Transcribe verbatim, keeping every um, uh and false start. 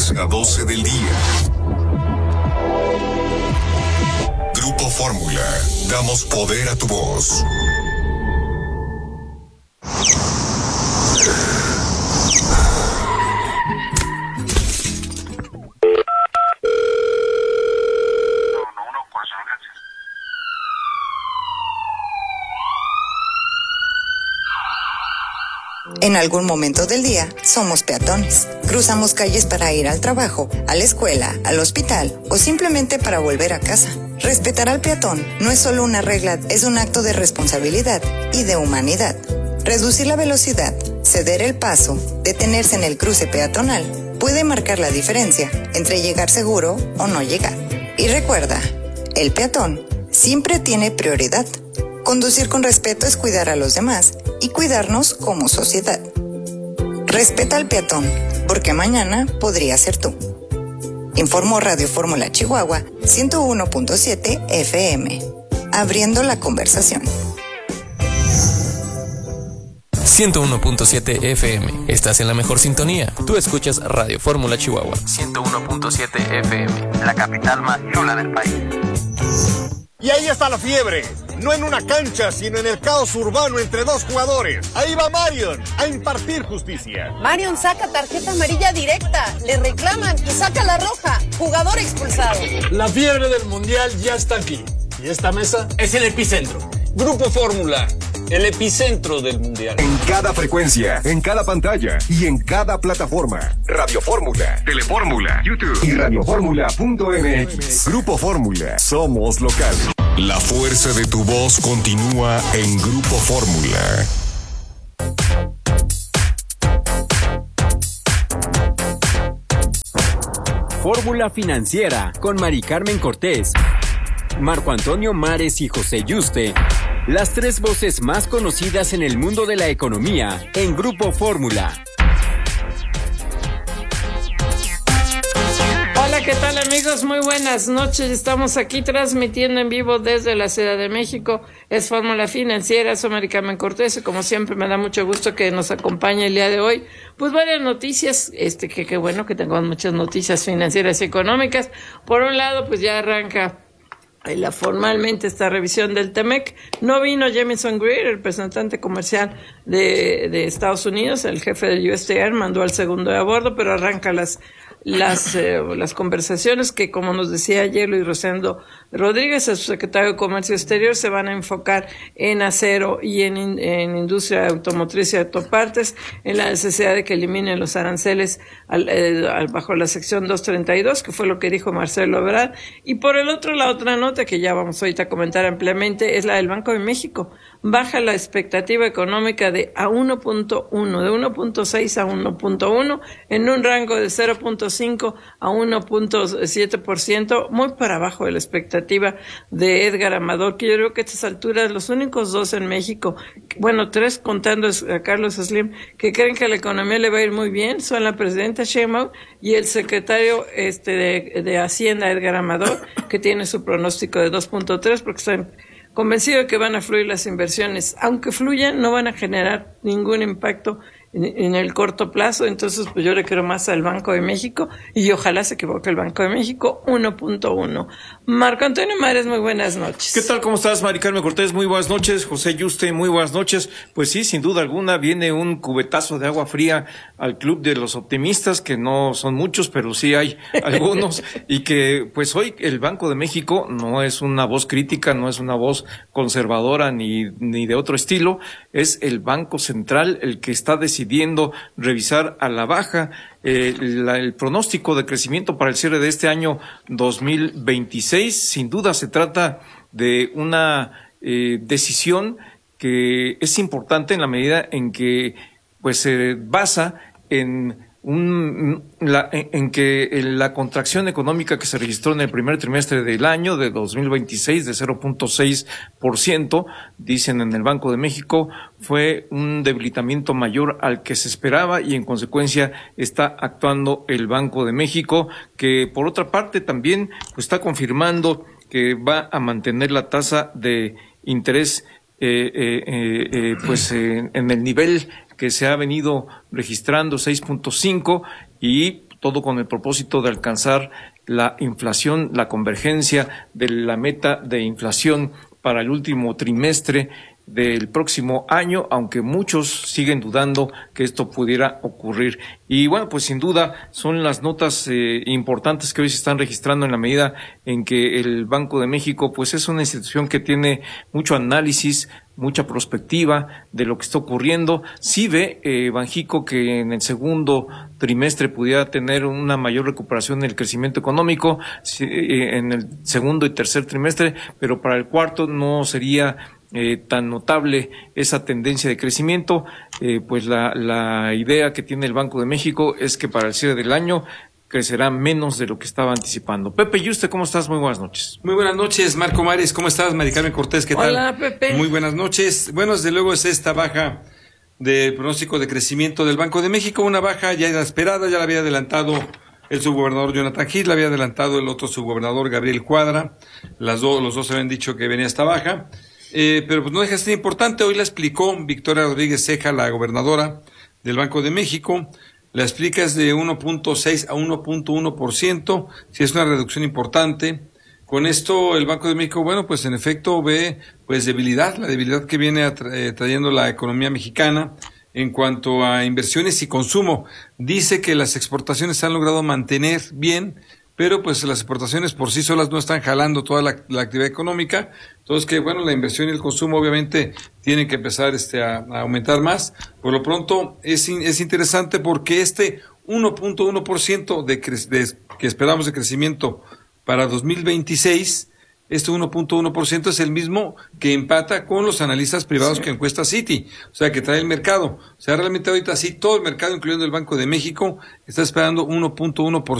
diez a doce del día. Grupo Fórmula. Damos poder a tu voz. En algún momento del día somos peatones. Cruzamos calles para ir al trabajo, a la escuela, al hospital o simplemente para volver a casa. Respetar al peatón no es solo una regla, es un acto de responsabilidad y de humanidad. Reducir la velocidad, ceder el paso, detenerse en el cruce peatonal puede marcar la diferencia entre llegar seguro o no llegar. Y recuerda, el peatón siempre tiene prioridad. Conducir con respeto es cuidar a los demás y cuidarnos como sociedad. Respeta al peatón, porque mañana podría ser tú. Informó Radio Fórmula Chihuahua ciento uno punto siete F M. Abriendo la conversación. ciento uno punto siete F M. Estás en la mejor sintonía. Tú escuchas Radio Fórmula Chihuahua. ciento uno punto siete F M. La capital más chula del país. Y ahí está la fiebre. No en una cancha, sino en el caos urbano entre dos jugadores. Ahí va Marion a impartir justicia. Marion saca tarjeta amarilla directa. Le reclaman y saca la roja. Jugador expulsado. La fiebre del mundial ya está aquí. Y esta mesa es el epicentro. Grupo Fórmula, el epicentro del mundial. En cada frecuencia, en cada pantalla y en cada plataforma. Radio Fórmula, Telefórmula, YouTube y radioformula punto m x. Grupo Fórmula, somos local. La fuerza de tu voz continúa en Grupo Fórmula. Fórmula Financiera con Mari Carmen Cortés, Marco Antonio Mares y José Yuste. Las tres voces más conocidas en el mundo de la economía en Grupo Fórmula. Hola, ¿qué tal amigos? Muy buenas noches. Estamos aquí transmitiendo en vivo desde la Ciudad de México. Es Fórmula Financiera, soy Mari Carmen Cortés y como siempre me da mucho gusto que nos acompañe el día de hoy. Pues varias noticias, este que qué bueno que tengamos muchas noticias financieras y económicas. Por un lado, pues ya arranca La, formalmente esta revisión del T M E C. No vino Jamieson Greer, el representante comercial de, de Estados Unidos, el jefe del U S T R, mandó al segundo de a bordo, pero arranca las las eh, las conversaciones que, como nos decía ayer Luis Rosendo Rodríguez, el subsecretario de Comercio Exterior, se van a enfocar en acero y en, en industria automotriz y autopartes, en la necesidad de que eliminen los aranceles al, eh, al, bajo la sección doscientos treinta y dos, que fue lo que dijo Marcelo Ebrard. Y por el otro, la otra nota que ya vamos ahorita a comentar ampliamente es la del Banco de México. Baja la expectativa económica de a uno punto uno, de uno punto seis a uno punto uno, en un rango de cero punto cinco a uno punto siete por ciento, muy para abajo de la expectativa de Edgar Amador, que yo creo que a estas alturas los únicos dos en México, bueno, tres contando a Carlos Slim, que creen que la economía le va a ir muy bien, son la presidenta Sheinbaum y el secretario este de, de Hacienda, Edgar Amador, que tiene su pronóstico de dos punto tres, porque están convencidos de que van a fluir las inversiones. Aunque fluyan, no van a generar ningún impacto en, en el corto plazo. Entonces, pues yo le quiero más al Banco de México y ojalá se equivoque el Banco de México, uno punto uno. Marco Antonio Mares, muy buenas noches. ¿Qué tal? ¿Cómo estás, Mari Carmen Cortés? Muy buenas noches. José Yuste, muy buenas noches. Pues sí, sin duda alguna viene un cubetazo de agua fría al club de los optimistas, que no son muchos, pero sí hay algunos, y que pues hoy el Banco de México no es una voz crítica, no es una voz conservadora ni, ni de otro estilo, es el Banco Central el que está decidiendo revisar a la baja eh, la, el pronóstico de crecimiento para el cierre de este año dos mil veintiséis. Sin duda se trata de una eh, decisión que es importante en la medida en que pues se basa en Un, la, en, en que la contracción económica que se registró en el primer trimestre del año de dos mil veintiséis de cero punto seis por ciento, dicen en el Banco de México, fue un debilitamiento mayor al que se esperaba y en consecuencia está actuando el Banco de México, que por otra parte también pues, está confirmando que va a mantener la tasa de interés eh, eh, eh, eh, pues eh, en el nivel que se ha venido registrando, seis punto cinco, y todo con el propósito de alcanzar la inflación, la convergencia de la meta de inflación para el último trimestre del próximo año, aunque muchos siguen dudando que esto pudiera ocurrir. Y bueno, pues sin duda son las notas eh, importantes que hoy se están registrando en la medida en que el Banco de México pues es una institución que tiene mucho análisis, mucha perspectiva de lo que está ocurriendo. Sí ve eh, Banjico que en el segundo trimestre pudiera tener una mayor recuperación en el crecimiento económico, sí, eh, en el segundo y tercer trimestre, pero para el cuarto no sería Eh, tan notable esa tendencia de crecimiento. Eh, pues la, la idea que tiene el Banco de México es que para el cierre del año crecerá menos de lo que estaba anticipando. Pepe Yuste, ¿cómo estás? Muy buenas noches. Muy buenas noches, Marco Mares, ¿cómo estás? Mari Carmen Cortés, ¿qué tal? Hola, Pepe. Muy buenas noches. Bueno, desde luego es esta baja de pronóstico de crecimiento del Banco de México, una baja ya esperada, ya la había adelantado el subgobernador Jonathan Heath, la había adelantado el otro subgobernador Gabriel Cuadra, las dos, los dos habían dicho que venía esta baja. Eh, pero pues no deja de ser importante. Hoy la explicó Victoria Rodríguez Ceja, la gobernadora del Banco de México. La explica es de uno punto seis a uno punto uno por ciento, si es una reducción importante. Con esto el Banco de México, bueno, pues en efecto ve pues debilidad, la debilidad que viene atra- eh, trayendo la economía mexicana en cuanto a inversiones y consumo. Dice que las exportaciones se han logrado mantener bien, pero pues las exportaciones por sí solas no están jalando toda la, la actividad económica. Entonces que bueno, la inversión y el consumo obviamente tienen que empezar este a, a aumentar más. Por lo pronto es, es interesante porque este uno punto uno por ciento de, cre- de que esperamos de crecimiento para dos mil veintiséis, este uno punto uno por ciento es el mismo que empata con los analistas privados sí. que encuesta Citi, o sea, que trae el mercado. O sea, realmente ahorita sí todo el mercado, incluyendo el Banco de México, está esperando uno punto uno por ciento